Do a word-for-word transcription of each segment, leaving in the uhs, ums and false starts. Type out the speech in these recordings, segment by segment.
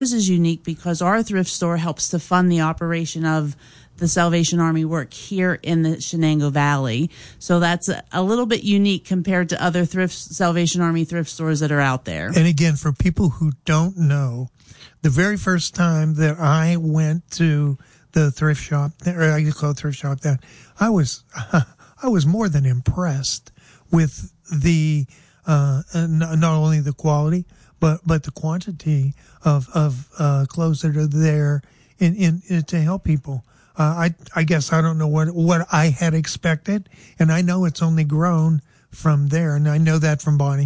is unique because our thrift store helps to fund the operation of the Salvation Army work here in the Shenango Valley. So that's a, a little bit unique compared to other thrift Salvation Army thrift stores that are out there. And again, for people who don't know, the very first time that I went to the thrift shop, or I call it thrift shop, that I was I was more than impressed with the uh, not only the quality but but the quantity of of uh, clothes that are there in, in, in to help people. Uh, I I guess I don't know what what I had expected, and I know it's only grown from there, and I know that from Bonnie.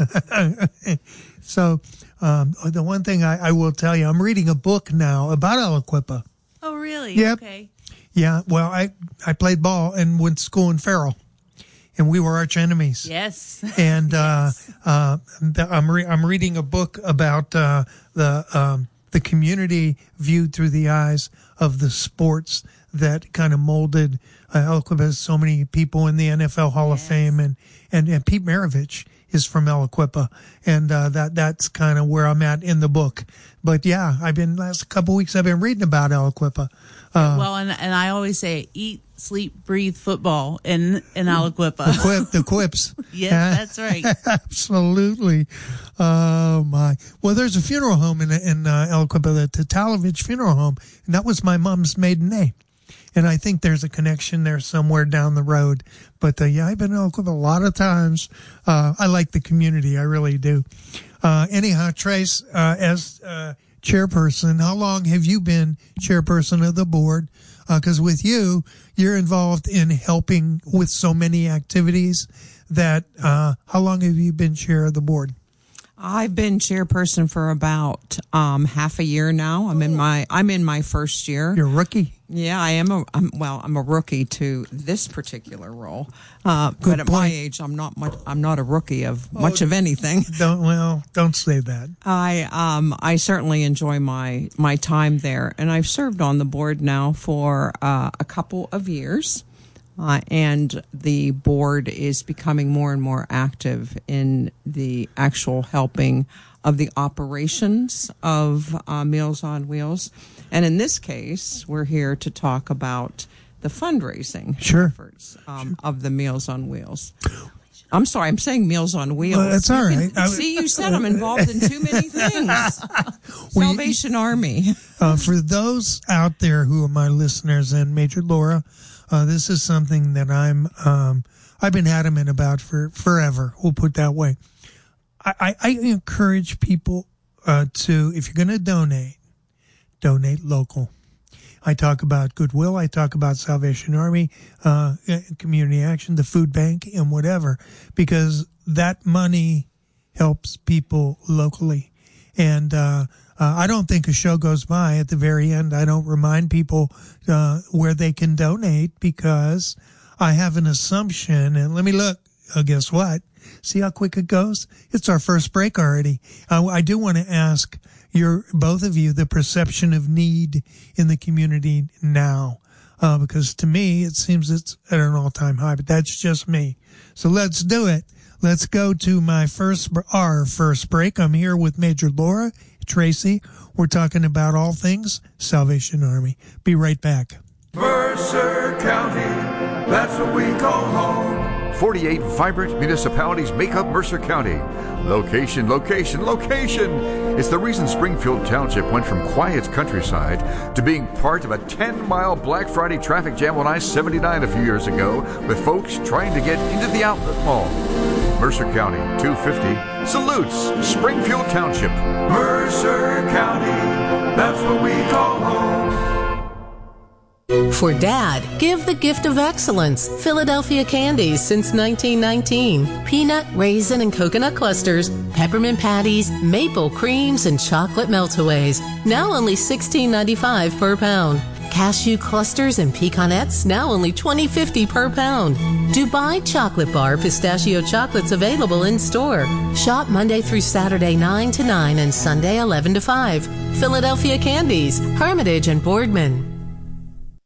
So um, the one thing I, I will tell you, I'm reading a book now about Aliquippa. Oh, really? Yep. Okay. Yeah. Well, I I played ball and went to school in Farrell, and we were arch enemies. Yes. And yes. uh, uh, I'm re- I'm reading a book about uh, the um, the community viewed through the eyes of the sports that kind of molded uh, Aliquippa. Has so many people in the N F L Hall yes. of Fame, and, and, and Pete Maravich is from Aliquippa, and uh, that that's kind of where I'm at in the book. But yeah, I've been last couple of weeks I've been reading about Aliquippa. Uh, well, and and I always say eat, sleep, breathe football in in Aliquippa. The quip, the quips. Yes, that's right. Absolutely. Oh my. Well, there's a funeral home in in uh, Aliquippa, the Tatalovich Funeral Home, and that was my mom's maiden name. And I think there's a connection there somewhere down the road. But uh, yeah, I've been in Aliquippa a lot of times. Uh, I like the community, I really do. Uh, anyhow, Trace, uh, as uh, chairperson, how long have you been chairperson of the board? Because uh, with you, you're involved in helping with so many activities. That uh, how long have you been chair of the board? I've been chairperson for about um, half a year now. I'm in my I'm in my first year. You're a rookie. Yeah, I am. A, I'm, well, I'm a rookie to this particular role. Uh, but at point. my age, I'm not much. I'm not a rookie of oh, much of anything. Don't well, don't say that. I um I certainly enjoy my my time there, and I've served on the board now for uh, a couple of years. Uh, and the board is becoming more and more active in the actual helping of the operations of uh, Meals on Wheels. And in this case, we're here to talk about the fundraising sure. efforts um, sure. of the Meals on Wheels. I'm sorry, I'm saying Meals on Wheels. Well, that's all right. Can, see, you said I'm involved in too many things. Salvation we, Army. uh, for those out there who are my listeners, and Major Laura, Uh, this is something that I'm, um, I've been adamant about for forever. We'll put it that way. I, I, I encourage people, uh, to, if you're going to donate, donate local. I talk about Goodwill. I talk about Salvation Army, uh, Community Action, the food bank, and whatever, because that money helps people locally. And, uh, Uh, I don't think a show goes by at the very end. I don't remind people uh, where they can donate because I have an assumption. And let me look. Oh, guess what? See how quick it goes? It's our first break already. Uh, I do want to ask your both of you the perception of need in the community now, uh, because to me it seems it's at an all-time high. But that's just me. So let's do it. Let's go to my first our first break. I'm here with Major Laura Tracy. We're talking about all things Salvation Army. Be right back. Mercer County, that's what we call home. forty-eight vibrant municipalities make up Mercer County. Location, location, location. It's the reason Springfield Township went from quiet countryside to being part of a ten-mile Black Friday traffic jam on I seventy-nine a few years ago with folks trying to get into the outlet mall. Mercer County, two fifty, salutes Springfield Township. Mercer County, that's what we call home. For Dad, give the gift of excellence. Philadelphia Candies since nineteen nineteen. Peanut, raisin, and coconut clusters, peppermint patties, maple creams, and chocolate meltaways. Now only sixteen ninety-five per pound. Cashew clusters and pecanettes, now only twenty fifty per pound. Dubai Chocolate Bar pistachio chocolates available in store. Shop Monday through Saturday nine to nine and Sunday eleven to five. Philadelphia Candies, Hermitage and Boardman.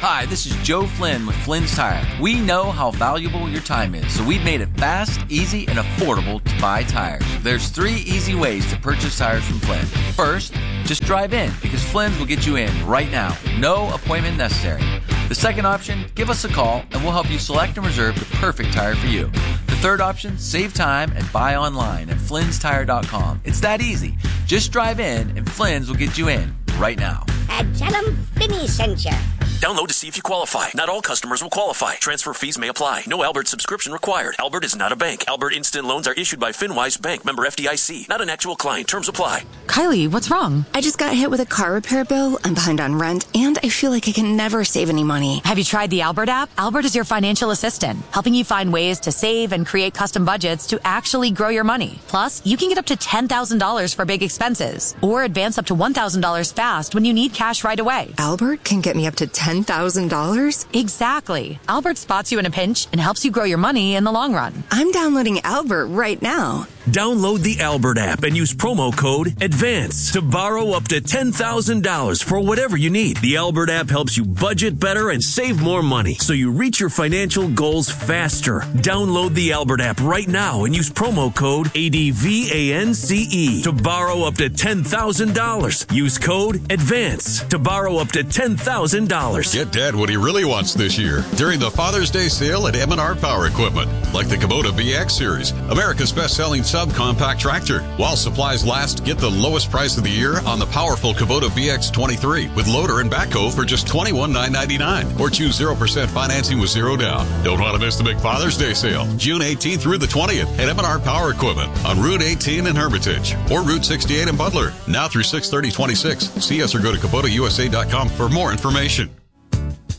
Hi, this is Joe Flynn with Flynn's Tire. We know how valuable your time is, so we've made it fast, easy, and affordable to buy tires. There's three easy ways to purchase tires from Flynn. First, just drive in, because Flynn's will get you in right now. No appointment necessary. The second option, give us a call, and we'll help you select and reserve the perfect tire for you. The third option, save time and buy online at flynns tire dot com. It's that easy. Just drive in, and Flynn's will get you in right now. And tell them Finny sent you. Download to see if you qualify. Not all customers will qualify. Transfer fees may apply. No Albert subscription required. Albert is not a bank. Albert Instant Loans are issued by FinWise Bank, member F D I C. Not an actual client. Terms apply. Kylie, what's wrong? I just got hit with a car repair bill. I'm behind on rent, and I feel like I can never save any money. Have you tried the Albert app? Albert is your financial assistant, helping you find ways to save and create custom budgets to actually grow your money. Plus, you can get up to ten thousand dollars for big expenses, or advance up to one thousand dollars fast when you need cash right away. Albert can get me up to ten thousand dollars? Exactly. Albert spots you in a pinch and helps you grow your money in the long run. I'm downloading Albert right now. Download the Albert app and use promo code ADVANCE to borrow up to ten thousand dollars for whatever you need. The Albert app helps you budget better and save more money, so you reach your financial goals faster. Download the Albert app right now and use promo code ADVANCE to borrow up to ten thousand dollars. Use code ADVANCE to borrow up to ten thousand dollars. Get Dad what he really wants this year during the Father's Day sale at M and R Power Equipment, like the Kubota V X Series, America's best-selling subcompact tractor. While supplies last, get the lowest price of the year on the powerful Kubota V X twenty-three with loader and backhoe for just twenty-one thousand nine hundred ninety-nine dollars, or choose zero percent financing with zero down. Don't want to miss the big Father's Day sale, June eighteenth through the twentieth at M and R Power Equipment on Route eighteen in Hermitage or Route sixty-eight in Butler. Now through six thirty twenty-six. See us or go to Kubota U S A dot com for more information.